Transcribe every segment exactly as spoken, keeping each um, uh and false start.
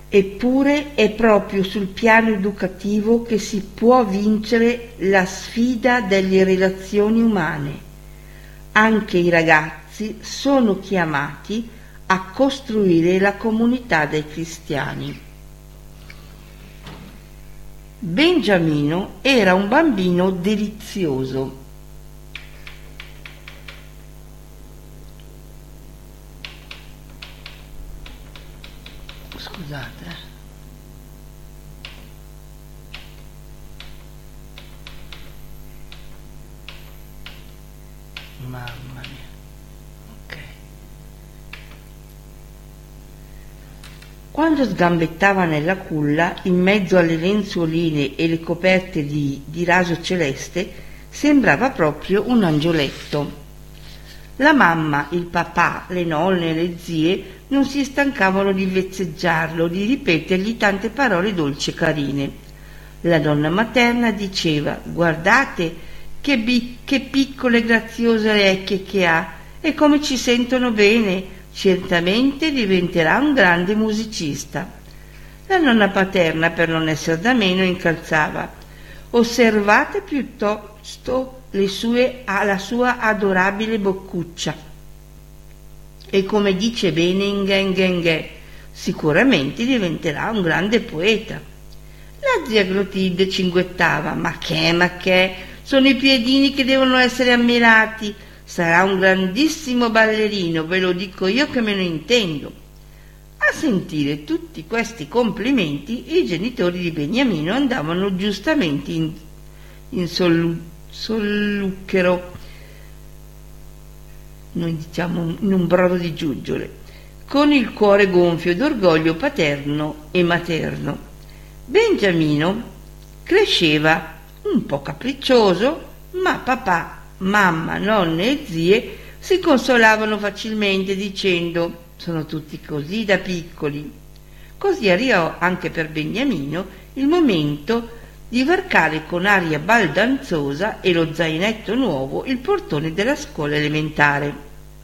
Eppure è proprio sul piano educativo che si può vincere la sfida delle relazioni umane. Anche i ragazzi sono chiamati a costruire la comunità dei cristiani. Beniamino era un bambino delizioso. Scusate. Mamma mia. Ok. Quando sgambettava nella culla, in mezzo alle lenzuoline e le coperte di, di raso celeste, sembrava proprio un angioletto. La mamma, il papà, le nonne e le zie non si stancavano di vezzeggiarlo, di ripetergli tante parole dolci e carine. La nonna materna diceva: guardate che, bi- che piccole e graziose orecchie che ha e come ci sentono bene, certamente diventerà un grande musicista. La nonna paterna, per non essere da meno, incalzava: osservate piuttosto le sue, la sua adorabile boccuccia. E come dice bene Inghengenghe, sicuramente diventerà un grande poeta. La zia Clotilde cinguettava: ma che, ma che, sono i piedini che devono essere ammirati, sarà un grandissimo ballerino, ve lo dico io che me ne intendo. A sentire tutti questi complimenti, i genitori di Beniamino andavano giustamente in, in sollu- solluchero, noi diciamo in un brodo di giuggiole, con il cuore gonfio d'orgoglio paterno e materno. Beniamino cresceva un po' capriccioso, ma papà, mamma, nonne e zie si consolavano facilmente dicendo: sono tutti così da piccoli. Così arrivò anche per Beniamino il momento di varcare con aria baldanzosa e lo zainetto nuovo il portone della scuola elementare.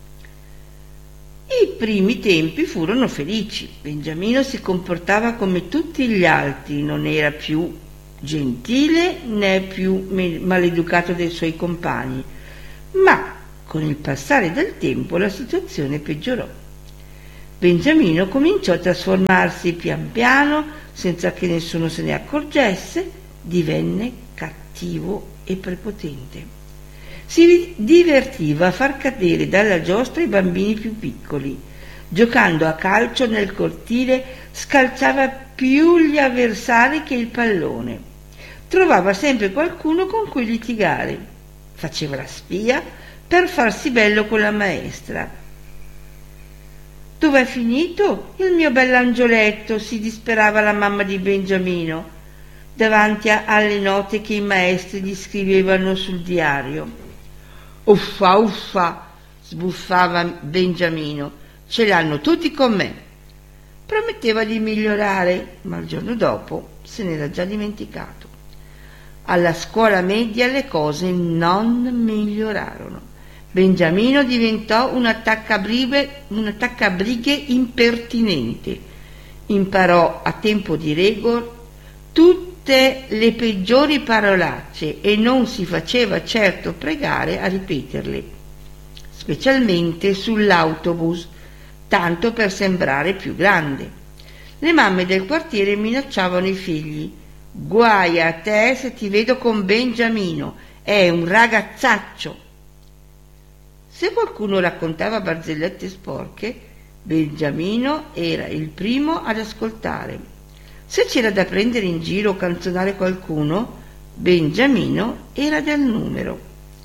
I primi tempi furono felici. Beniamino si comportava come tutti gli altri, non era più gentile né più maleducato dei suoi compagni, ma con il passare del tempo la situazione peggiorò. Beniamino cominciò a trasformarsi pian piano, senza che nessuno se ne accorgesse, divenne cattivo e prepotente. Si divertiva a far cadere dalla giostra i bambini più piccoli. Giocando a calcio nel cortile, scalciava più gli avversari che il pallone. Trovava sempre qualcuno con cui litigare. Faceva la spia per farsi bello con la maestra. Dov'è finito il mio bell'angioletto? Si disperava la mamma di Beniamino davanti alle note che i maestri gli scrivevano sul diario. Uffa, uffa, sbuffava Beniamino, ce l'hanno tutti con me. Prometteva di migliorare, ma il giorno dopo se n'era già dimenticato. Alla scuola media le cose non migliorarono. Beniamino diventò un attaccabrighe, un attaccabrighe impertinente. Imparò a tempo di regola tutte le peggiori parolacce e non si faceva certo pregare a ripeterle, specialmente sull'autobus, tanto per sembrare più grande. Le mamme del quartiere minacciavano i figli: guai a te se ti vedo con Beniamino, è un ragazzaccio. Se qualcuno raccontava barzellette sporche, Beniamino era il primo ad ascoltare. Se c'era da prendere in giro o canzonare qualcuno, Beniamino era del numero.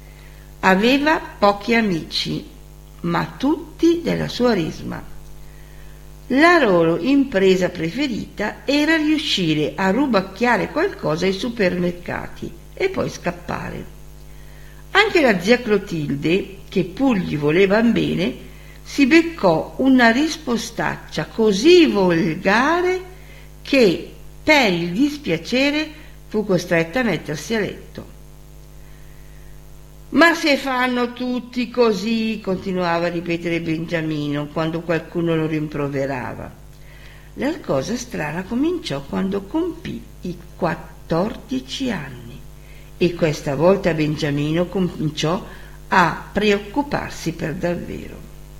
Aveva pochi amici, ma tutti della sua risma. La loro impresa preferita era riuscire a rubacchiare qualcosa ai supermercati e poi scappare. Anche la zia Clotilde, che pur gli voleva bene, si beccò una rispostaccia così volgare che per il dispiacere fu costretta a mettersi a letto. Ma se fanno tutti così, continuava a ripetere Beniamino quando qualcuno lo rimproverava. La cosa strana cominciò quando compì i quattordici anni e questa volta Beniamino cominciò a preoccuparsi per davvero.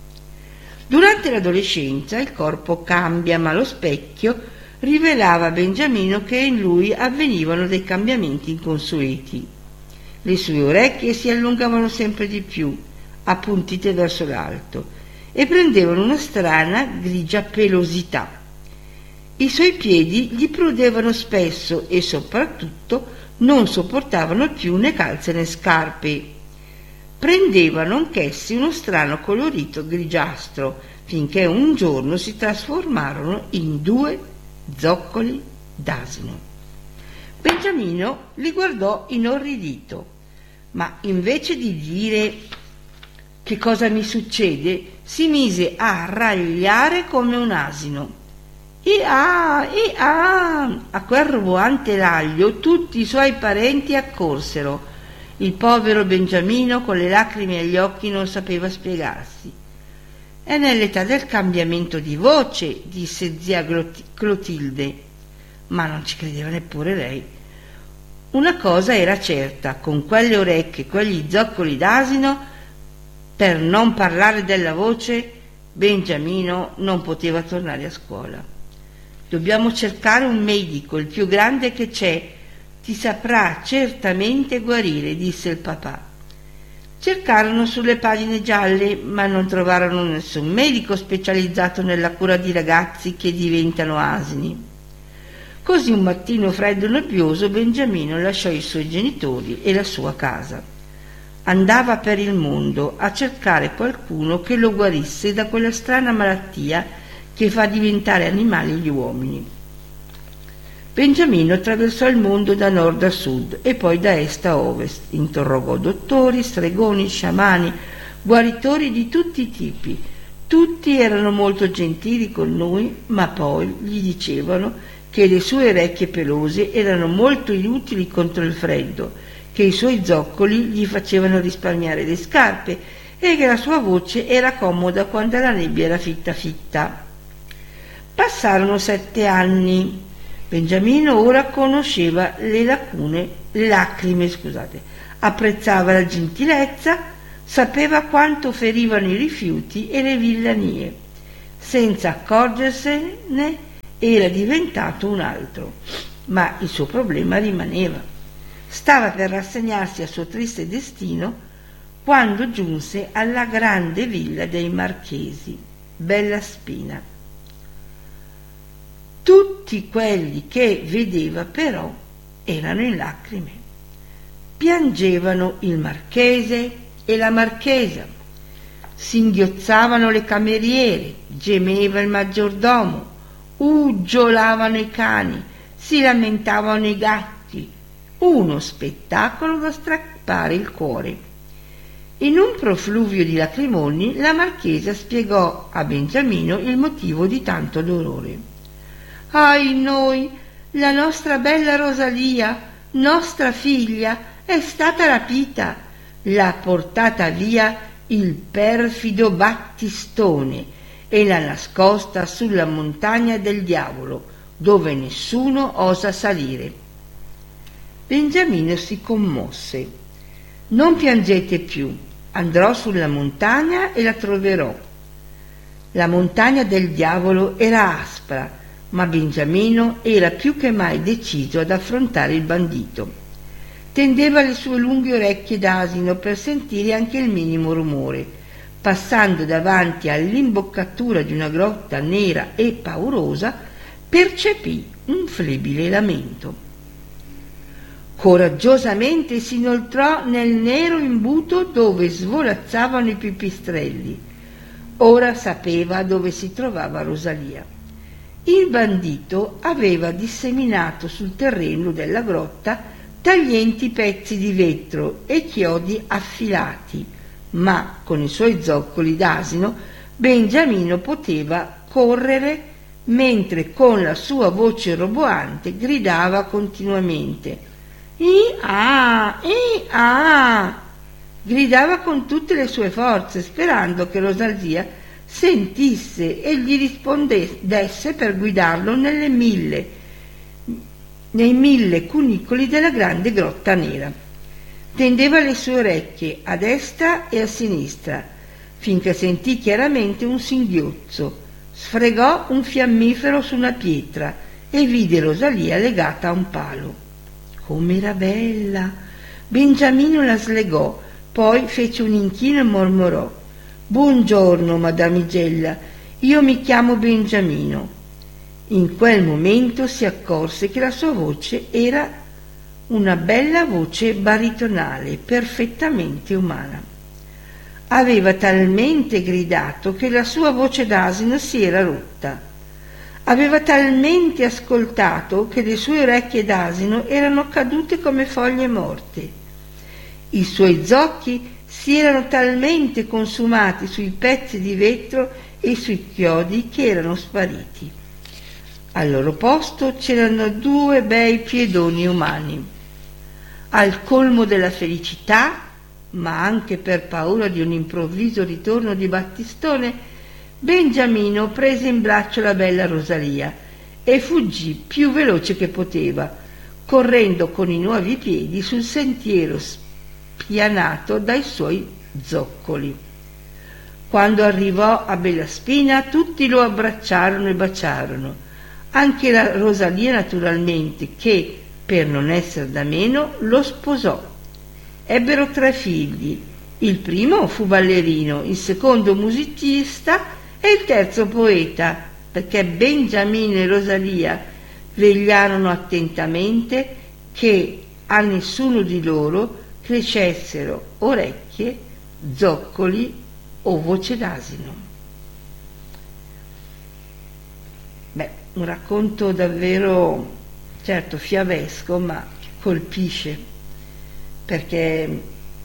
Durante l'adolescenza il corpo cambia, ma lo specchio rivelava a Beniamino che in lui avvenivano dei cambiamenti inconsueti. Le sue orecchie si allungavano sempre di più, appuntite verso l'alto, e prendevano una strana grigia pelosità. I suoi piedi gli prudevano spesso e soprattutto non sopportavano più né calze né scarpe. Prendevano anch'essi uno strano colorito grigiastro, finché un giorno si trasformarono in due zoccoli d'asino. Beniamino li guardò inorridito, ma invece di dire «Che cosa mi succede?», si mise a ragliare come un asino. «Ia, ia!» A quel roboante raglio tutti i suoi parenti accorsero. Il povero Beniamino, con le lacrime agli occhi, non sapeva spiegarsi. «È nell'età del cambiamento di voce», disse zia Clotilde, ma non ci credeva neppure lei. Una cosa era certa: con quelle orecchie e quegli zoccoli d'asino, per non parlare della voce, Beniamino non poteva tornare a scuola. «Dobbiamo cercare un medico, il più grande che c'è, ti saprà certamente guarire», disse il papà. Cercarono sulle pagine gialle, ma non trovarono nessun medico specializzato nella cura di ragazzi che diventano asini. Così un mattino freddo e nebbioso Beniamino lasciò i suoi genitori e la sua casa. Andava per il mondo a cercare qualcuno che lo guarisse da quella strana malattia che fa diventare animali gli uomini. Beniamino attraversò il mondo da nord a sud e poi da est a ovest, interrogò dottori, stregoni, sciamani, guaritori di tutti i tipi. Tutti erano molto gentili con lui, ma poi gli dicevano che le sue orecchie pelose erano molto inutili contro il freddo, che i suoi zoccoli gli facevano risparmiare le scarpe e che la sua voce era comoda quando la nebbia era fitta fitta. Passarono sette anni. Beniamino ora conosceva le lacune, le lacrime, scusate, apprezzava la gentilezza, sapeva quanto ferivano i rifiuti e le villanie. Senza accorgersene era diventato un altro, ma il suo problema rimaneva. Stava per rassegnarsi al suo triste destino quando giunse alla grande villa dei Marchesi, Bella Spina. Tutti quelli che vedeva però erano in lacrime. Piangevano il marchese e la marchesa, singhiozzavano le cameriere, gemeva il maggiordomo, uggiolavano i cani, si lamentavano i gatti. Uno spettacolo da strappare il cuore. In un profluvio di lacrimoni la marchesa spiegò a Beniamino il motivo di tanto dolore. «Ahi noi, la nostra bella Rosalia, nostra figlia, è stata rapita. L'ha portata via il perfido Battistone e l'ha nascosta sulla montagna del diavolo, dove nessuno osa salire». Beniamino si commosse. «Non piangete più, andrò sulla montagna e la troverò». La montagna del diavolo era aspra, ma Beniamino era più che mai deciso ad affrontare il bandito. Tendeva le sue lunghe orecchie d'asino per sentire anche il minimo rumore. Passando davanti all'imboccatura di una grotta nera e paurosa, percepì un flebile lamento. Coraggiosamente si inoltrò nel nero imbuto dove svolazzavano i pipistrelli. Ora sapeva dove si trovava Rosalia. Il bandito aveva disseminato sul terreno della grotta taglienti pezzi di vetro e chiodi affilati, ma con i suoi zoccoli d'asino Beniamino poteva correre mentre con la sua voce roboante gridava continuamente «I-ah! I-ah!». Gridava con tutte le sue forze, sperando che Rosalia sentisse e gli rispondesse per guidarlo nelle mille, nei mille cunicoli della grande grotta nera. Tendeva le sue orecchie a destra e a sinistra, finché sentì chiaramente un singhiozzo. Sfregò un fiammifero su una pietra e vide Rosalia legata a un palo. Com'era bella! Beniamino la slegò, poi fece un inchino e mormorò: «Buongiorno, madamigella, io mi chiamo Beniamino». In quel momento si accorse che la sua voce era una bella voce baritonale, perfettamente umana. Aveva talmente gridato che la sua voce d'asino si era rotta. Aveva talmente ascoltato che le sue orecchie d'asino erano cadute come foglie morte. I suoi zocchi si erano talmente consumati sui pezzi di vetro e sui chiodi che erano spariti. Al loro posto c'erano due bei piedoni umani. Al colmo della felicità, ma anche per paura di un improvviso ritorno di Battistone, Beniamino prese in braccio la bella Rosalia e fuggì più veloce che poteva, correndo con i nuovi piedi sul sentiero spianato dai suoi zoccoli. Quando arrivò a Bellaspina tutti lo abbracciarono e baciarono, anche la Rosalia naturalmente, che, per non essere da meno, lo sposò. Ebbero tre figli: il primo fu ballerino, il secondo musicista e il terzo poeta, perché Beniamino e Rosalia vegliarono attentamente che a nessuno di loro crescessero orecchie, zoccoli o voce d'asino. Beh, un racconto davvero, certo, fiabesco, ma colpisce, perché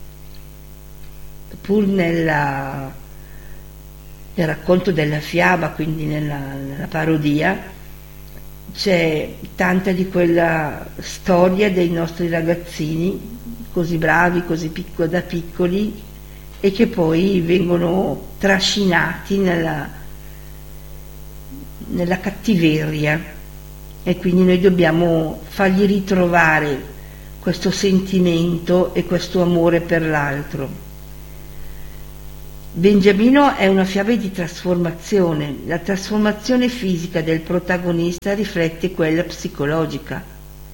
pur nella, nel racconto della fiaba, quindi nella, nella parodia, c'è tanta di quella storia dei nostri ragazzini così bravi, così piccoli, da piccoli, e che poi vengono trascinati nella, nella cattiveria, e quindi noi dobbiamo fargli ritrovare questo sentimento e questo amore per l'altro. Beniamino è una fiaba di trasformazione. La trasformazione fisica del protagonista riflette quella psicologica.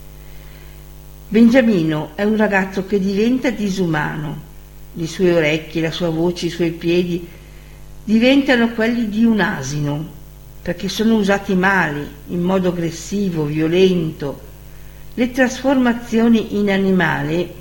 Beniamino è un ragazzo che diventa disumano. Le sue orecchie, la sua voce, i suoi piedi diventano quelli di un asino, perché sono usati male, in modo aggressivo, violento. Le trasformazioni in animale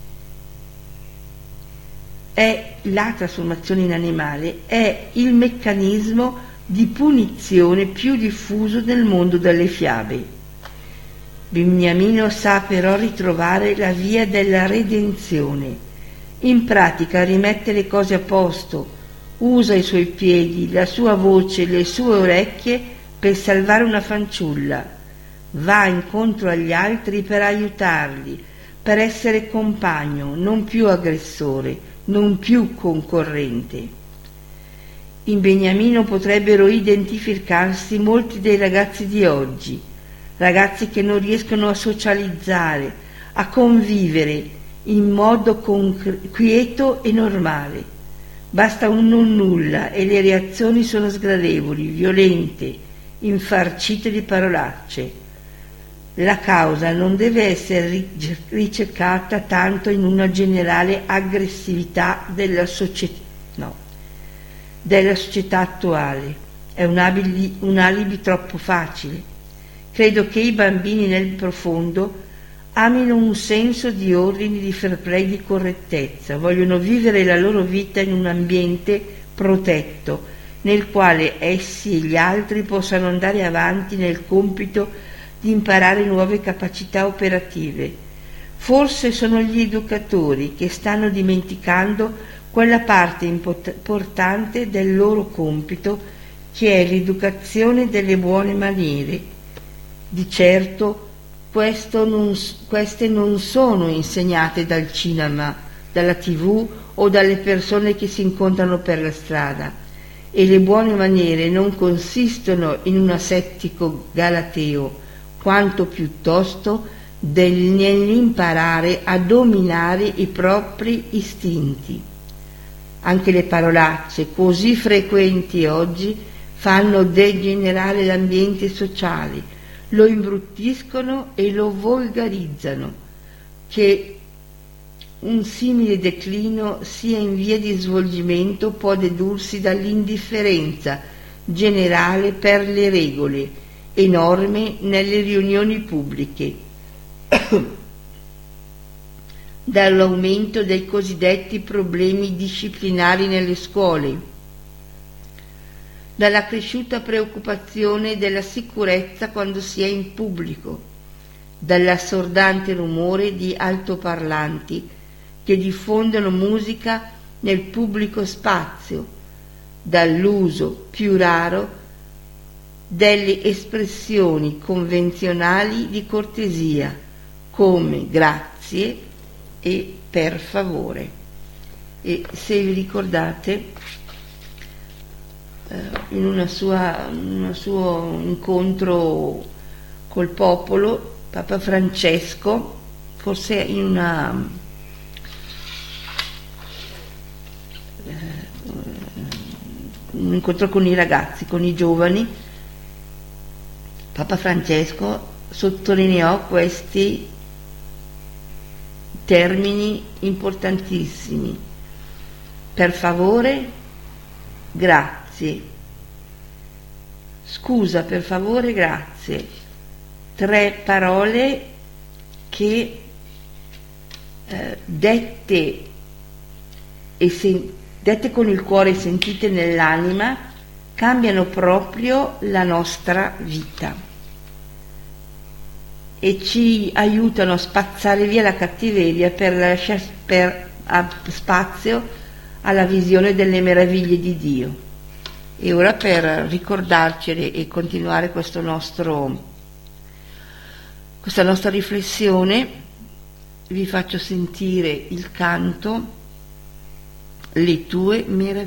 è la trasformazione in animale è il meccanismo di punizione più diffuso nel mondo delle fiabe. Beniamino sa però ritrovare la via della redenzione. In pratica rimette le cose a posto, usa i suoi piedi, la sua voce, le sue orecchie per salvare una fanciulla. Va incontro agli altri per aiutarli, per essere compagno, non più aggressore, non più concorrente. In Beniamino potrebbero identificarsi molti dei ragazzi di oggi, ragazzi che non riescono a socializzare, a convivere in modo concre- quieto e normale. Basta un non nulla e le reazioni sono sgradevoli, violente, infarcite di parolacce. La causa non deve essere ricercata tanto in una generale aggressività della società, no, della società attuale. È un alibi, un alibi troppo facile. Credo che i bambini nel profondo amino un senso di ordine, di fair play, di correttezza. Vogliono vivere la loro vita in un ambiente protetto, nel quale essi e gli altri possano andare avanti nel compito di imparare nuove capacità operative. Forse sono gli educatori che stanno dimenticando quella parte importante del loro compito che è l'educazione delle buone maniere. Di certo questo non, queste non sono insegnate dal cinema, dalla tivù o dalle persone che si incontrano per la strada. e le buone maniere non consistono in un asettico galateo, quanto piuttosto del- nell'imparare a dominare i propri istinti. Anche le parolacce, così frequenti oggi, fanno degenerare l'ambiente sociale, lo imbruttiscono e lo volgarizzano. Che un simile declino sia in via di svolgimento può dedursi dall'indifferenza generale per le regole e norme nelle riunioni pubbliche, dall'aumento dei cosiddetti problemi disciplinari nelle scuole, dalla cresciuta preoccupazione della sicurezza quando si è in pubblico, dall'assordante rumore di altoparlanti che diffondono musica nel pubblico spazio, dall'uso più raro delle espressioni convenzionali di cortesia come grazie e per favore. E se vi ricordate, eh, in una sua, in un suo incontro col popolo, Papa Francesco, forse in una un incontro con i ragazzi, con i giovani, Papa Francesco sottolineò questi termini importantissimi: per favore, grazie, scusa, per favore, grazie. Tre parole che eh, dette e se, dette con il cuore e sentite nell'anima, cambiano proprio la nostra vita e ci aiutano a spazzare via la cattiveria per lasciare per, a, spazio alla visione delle meraviglie di Dio. E ora, per ricordarcene e continuare questo nostro, questa nostra riflessione, vi faccio sentire il canto Le tue meraviglie.